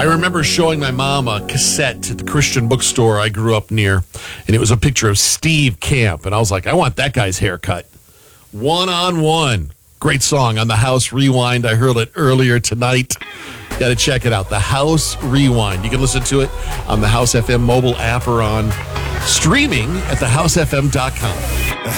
I remember showing my mom a cassette at the Christian bookstore I grew up near, and it was a picture of Steve Camp, and I was like, I want that guy's haircut. One on One. Great song on the House Rewind. I heard it earlier tonight. Got to check it out. The House Rewind. You can listen to it on the House FM mobile app or on streaming at thehousefm.com.